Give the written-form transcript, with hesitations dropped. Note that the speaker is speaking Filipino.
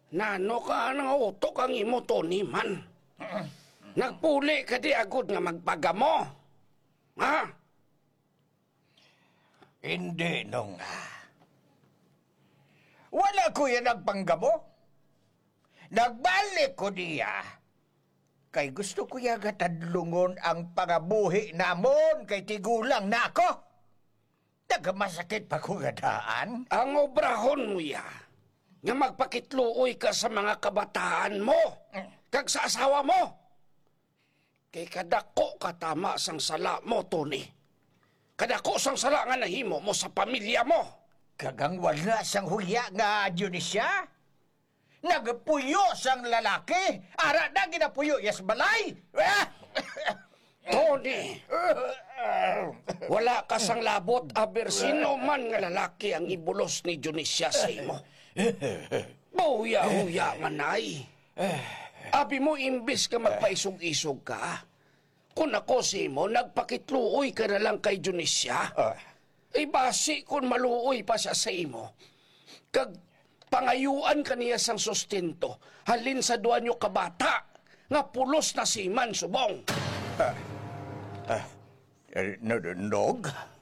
Nano ka nga utok ang imo, Tony, man. Nagpuli ka di agad nga magpagamo. Ha? Hindi nung wala ko yan nagpanggamo. Nagbalik ko diya. Kay gusto ko yaga tadlungon ang pangabuhi namon kay tigulang na ako. Nagamasakit pa ko gadaan. Ang obrahon mo ya, nga magpakitluoy ka sa mga kabataan mo, kag sa asawa mo. Kay kadako katama sang sala mo, Tony. Kadako sang sala nga nahimo mo sa pamilya mo. Kagang wala sang huya nga Dionisya. Nagpuyo sang lalaki. Ara na ginapuyo yas balay. Tony, wala ka sang labot aber sino man nga lalaki ang ibulos ni Dionisya sa imo. Buya-huya manay. Abi mo imbis ka magpaisog-isog ka. Kung ako si mo, nagpakitluoy ka na lang kay Dionisya. Basi kung maluoy pa siya sa imo. Kag pangayuan ka niya sang sustento, halin sa duwan nyo kabata, nga pulos na si Man Subong. Nog?